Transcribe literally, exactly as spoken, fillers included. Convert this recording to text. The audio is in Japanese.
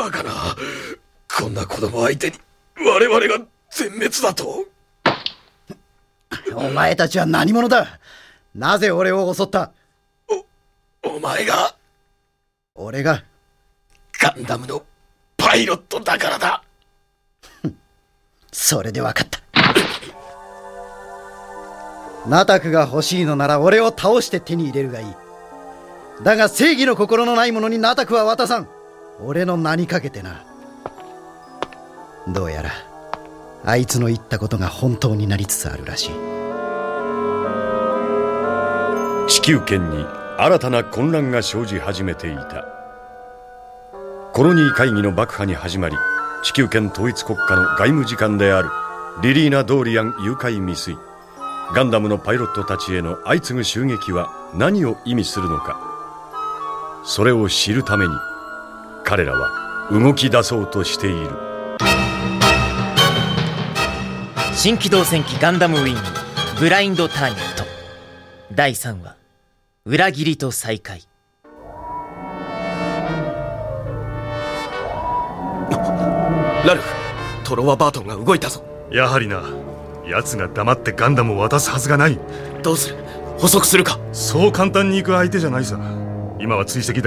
バカな。こんな子供相手に我々が全滅だと。 お前たちは何者だ。なぜ俺を襲った。 お、お前が俺がガンダムのパイロットだからだ。 それで分かった。ナタクが欲しいのなら俺を倒して手に入れるがいい。だが正義の心のない者にナタクは渡さん。俺の名にかけてな。どうやらあいつの言ったことが本当になりつつあるらしい。 地球圏に新たな混乱が生じ始めていた。コロニー会議の爆破に始まり、地球圏統一国家の外務次官であるリリーナ・ドーリアン誘拐未遂、ガンダムのパイロットたちへの相次ぐ襲撃は何を意味するのか。それを知るために彼らは動き出そうとしている。 新機動戦機ガンダムウィングブラインドターゲットだいさんわ、裏切りと再会。 ラルフ、トロワ・バートンが動いたぞ。 やはりな。奴が黙ってガンダムを渡すはずがない。 どうする？捕捉するか？ そう簡単に行く相手じゃないさ。今は追跡だ